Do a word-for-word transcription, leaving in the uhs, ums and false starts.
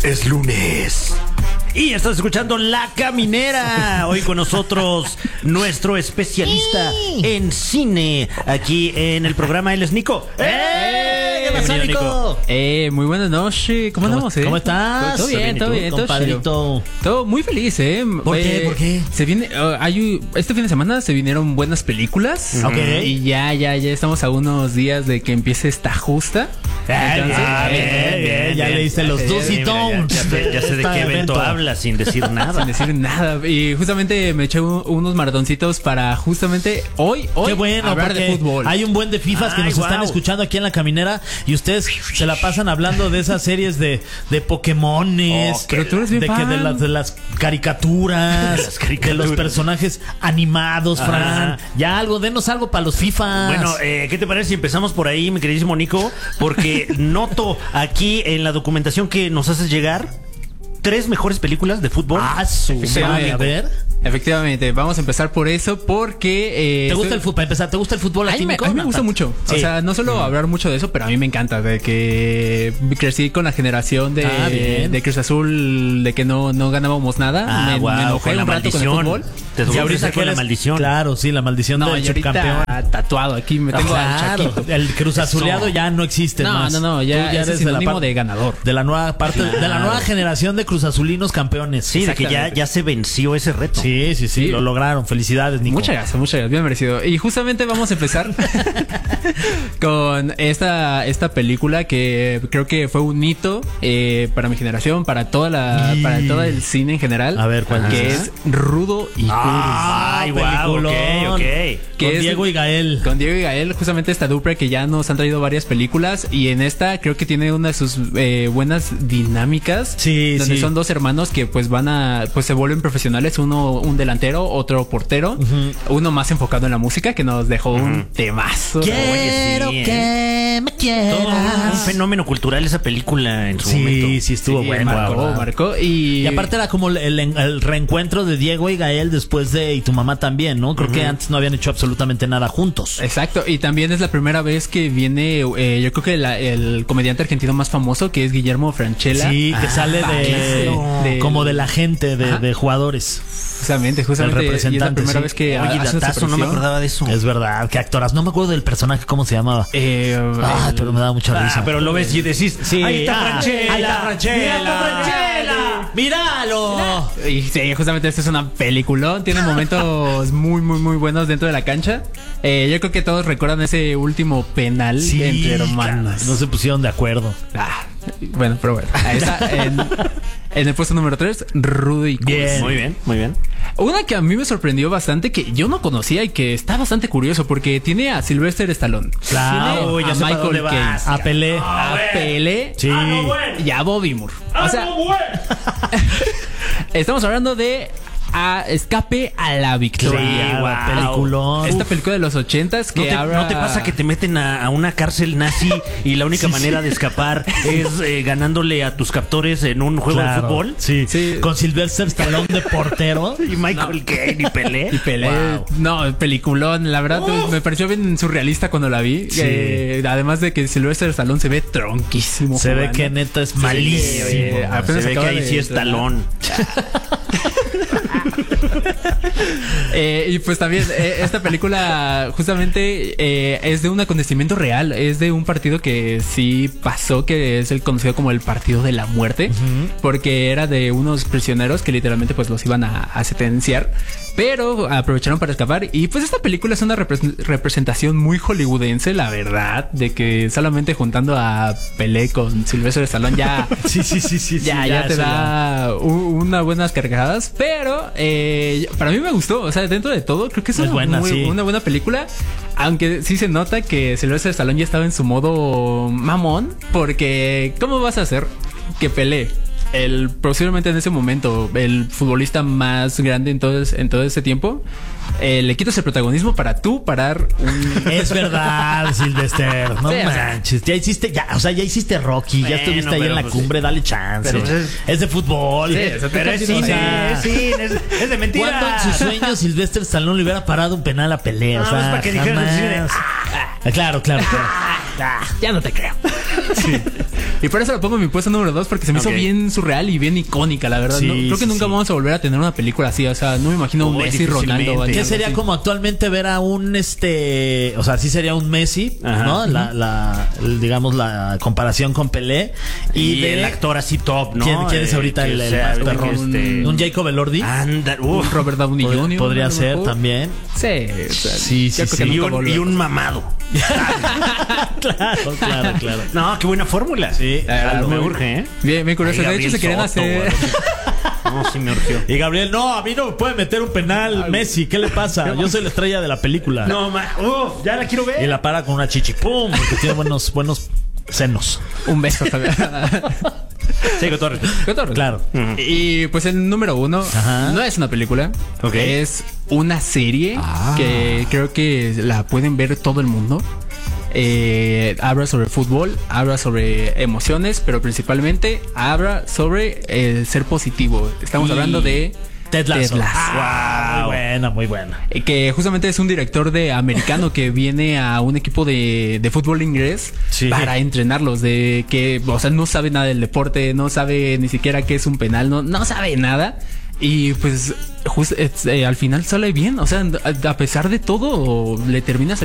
Es lunes. Y estás escuchando La Caminera. Hoy con nosotros nuestro especialista en cine. Aquí en el programa, él es Nico. ¡Eh! ¿Qué pasa, Nico? Eh, muy buenas noches. ¿Cómo andamos, eh? ¿Cómo estás? Todo bien, todo bien, todo compadrito. chido. Todo muy feliz, eh. ¿Por eh, qué? ¿Por qué? Se viene, uh, hay, este fin de semana se vinieron buenas películas. Ok. Y ya, ya, ya estamos a unos días de que empiece esta justa. Entonces, Ah, bien, bien, bien, ya bien. leíste los Sí, do's y mira, ya- don'ts. Ya, sé- ya sé de Está qué evento evento. hablas sin decir nada. Sin decir nada. Y justamente me eché un- unos maratoncitos para justamente hoy, hoy Qué bueno, hablar porque de fútbol. hay un buen de FIFAs que Ay, nos están guau. escuchando aquí en La Caminera y ustedes se la pasan hablando de esas series de, de Pokémones, Oh, pero tú eres bien de, que fan. de, las, de las caricaturas, De las caricaturas. de los personajes animados, Fran. Ajá. Ya algo, denos algo para los FIFAs. Bueno, eh, ¿qué te parece si empezamos por ahí, mi queridísimo Nico? Porque noto aquí en la documentación que nos haces llegar tres mejores películas de fútbol. Ah, su Efectivamente. madre, a ver. Efectivamente, vamos a empezar por eso porque... Eh, ¿Te gusta estoy- el fútbol? Para empezar, ¿te gusta el fútbol A a mí, ti, me, Nico? a mí me gusta mucho. Sí. O sea, no solo hablar mucho de eso, pero a mí me encanta. De que crecí con la generación de, Ah, bien. de Cruz Azul, de que no, no ganábamos nada. Ah, me, guau, me enojé con la un rato con el maldición. fútbol. Te Y tocó ahorita crecer que con la eres- maldición. Claro, sí, la maldición No, del y ahorita subcampeón. tatuado aquí me tengo al Claro, Chaquito. el Cruz Azuleado Eso. ya no existe No, más. no, no, ya Tú ese es sinónimo parte- de ganador. De la nueva parte, de la Claro. nueva generación de Cruz Azulinos campeones. Sí, de que ya, Exactamente. ya se venció ese reto. Sí, sí, sí, Sí. lo lograron. Felicidades, Nico. Muchas gracias, muchas gracias, bien merecido. Y justamente vamos a empezar con esta, esta película que creo que fue un hito eh, para mi generación, para toda la, Y- para todo el cine en general. A ver, ¿cuál que es? es Rudo y Ah, Ay, guau, ok, peliculón. ok. Que Con es- Diego y Gael. Con Diego y Gael, justamente esta dupla que ya nos han traído varias películas. Y en esta creo que tiene una de sus eh, buenas dinámicas. Sí, donde sí. son dos hermanos que pues van a, pues se vuelven profesionales. Uno un delantero, otro portero. Uno más enfocado en la música, que nos dejó un temazo. Quiero Oye, sí, que me quieras. Todo un, un fenómeno cultural esa película en su Sí, momento. sí, estuvo Sí, bueno. la marcó, verdad. marcó. Y, Y aparte era como el, el- el reencuentro de Diego y Gael después de Y tu mamá también, ¿no? Creo que antes no habían hecho absolutamente nada juntos. Exacto, y también es la primera vez que viene, eh, yo creo que la- el comediante argentino más famoso, que es Guillermo Francella. Sí, que Ah, sale de, de- como de la gente, de, Ajá. de jugadores. Justamente, justamente. El representante, y es la primera sí. vez que Oye, hace su datazo, no me aparición. acordaba de eso. Es verdad, qué actoras. No me acuerdo del personaje, cómo se llamaba. Eh, Ah, el- pero me da mucha Ah, risa. pero lo ves y decís, Sí, ahí está ah, Franchella, ahí está Franchella, Mira, está Franchella. ¡Míralo! Y sí, justamente esta es una peliculón. Tiene momentos muy, muy, muy buenos dentro de la cancha. Eh, yo creo que todos recuerdan ese último penal Sí, entre hermanos. no se pusieron de acuerdo. Ah, bueno, pero bueno. Ahí está. En, en el puesto número tres, Rudo y Cool. Bien. Muy bien, muy bien. Una que a mí me sorprendió bastante, que yo no conocía y que está bastante curioso, porque tiene a Sylvester Stallone. Claro, Tiene ya a sé para dónde Michael vas. Caine. A Pelé. A Pelé. Sí. Y a Bobby Moore. O sea, estamos hablando de A Escape a la Victoria. Sí, guau. peliculón. Esta película de los ochentas que ¿No te, habla... no te pasa que te meten a, a una cárcel nazi y la única manera de escapar es eh, ganándole a tus captores en un juego Claro, de fútbol? Sí. Sí. Con Sylvester Stallone de portero. Y Michael Caine y Pelé. Y Pelé, Wow. no, peliculón, la verdad me pareció bien surrealista cuando la vi. Sí. Eh, además de que Sylvester Stallone se ve tronquísimo. Se ve jugando. que neta es Sí, malísimo. eh, Se apenas ve que acaba ahí de sí es estrenar. talón. Eh, y pues también eh, esta película justamente eh, es de un acontecimiento real, es de un partido que sí pasó, que es el conocido como el partido de la muerte, porque era de unos prisioneros que literalmente pues los iban a, a sentenciar, pero aprovecharon para escapar. Y pues esta película es una repre- representación muy hollywoodense, la verdad, de que solamente juntando a Pelé con Sylvester Stallone ya... Sí, sí, sí, sí. Ya, sí, ya te eso da u- unas buenas carcajadas, pero eh, para mí me gustó, o sea, dentro de todo creo que es, Es una, buena, muy- sí. una buena película, aunque sí se nota que Sylvester Stallone ya estaba en su modo mamón, porque ¿cómo vas a hacer que Pelé, el posiblemente en ese momento el futbolista más grande en todo, es- en todo ese tiempo, eh, le quitas el protagonismo para tú parar un... Es verdad, Sylvester. No Sí, o sea. manches. Ya hiciste, ya, o sea, ya hiciste Rocky, ya Bueno, estuviste ahí pero en la pues cumbre, dale chance. pero pues es- es de fútbol. Sí, o sea, Pero es cine, cine, es cine, es, es de mentira. ¿Cuándo en sus sueños Sylvester Stallone le hubiera parado un penal a Pelé? O No, sea, es para que dijeran jamás. así de, Ah, claro, claro, claro. Ya no te creo. Y por eso lo pongo en mi puesto número dos, porque se me Ok. hizo bien surreal y bien icónica, la verdad. Sí, No, creo que sí, nunca sí. vamos a volver a tener una película así. O sea, no me imagino un Uy, Messi, Ronaldo. difícilmente. ¿Qué algo sería así. como actualmente ver a un este, o sea, sí sería un Messi, Ajá. ¿no? La, la, el, digamos la comparación con Pelé Y, de el actor así top, ¿no? ¿Quién, quién es Eh, ahorita que el, el sea más un, perrón? este- Un Jacob Elordi. Anda, uf. Un Robert Downey Pod- junior Podría a lo ser mejor. también. Sí, o sea, Sí, sí, yo creo sí. que Y nunca un, volverá. y un mamado. Claro, claro, claro. No, qué buena fórmula. Sí, Ah, me muy- urge, ¿eh? Bien, bien curioso. Ay, De hecho, Gabriel se querían Soto, hacer. güey. No, sí me urgió. Y Gabriel, no, a mí no me puede meter un penal Messi, ¿qué le pasa? Yo soy la estrella de la película. No, ma, uf, ya la quiero ver. Y la para con una chichi, pum, porque tiene buenos, buenos senos. Un beso también. Sí, con todo respeto. Cotorro. Claro. Y pues el número uno Ajá. no es una película, Ok. es una serie Ah. que creo que la pueden ver todo el mundo. Eh, habla sobre fútbol, habla sobre emociones, pero principalmente habla sobre el ser positivo. Estamos Y hablando de Ted Lasso. Ted Lasso. Ah, muy buena, muy buena. Eh, que justamente es un director de americano que viene a un equipo de, de fútbol inglés Sí. para entrenarlos, de que, o sea, no sabe nada del deporte, no sabe ni siquiera qué es un penal, no, no sabe nada. Y pues just- eh, al final sale bien, o sea, a, a pesar de todo le termina